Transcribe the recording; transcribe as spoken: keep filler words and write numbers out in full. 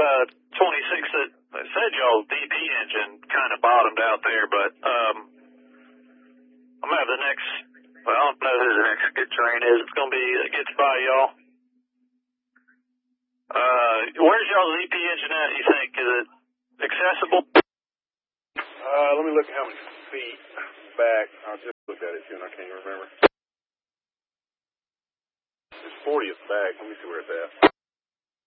uh, twenty-six that that said y'all's D P engine kind of bottomed out there, but um, I'm gonna have the next. Well, I don't know who the next good train is. It's gonna be that gets by y'all. Uh, where's y'all's D P engine at? You think is it accessible? Uh, let me look how many feet back. I'll just look at it too, and I can't remember. It's fortieth back. Let me see where it's at.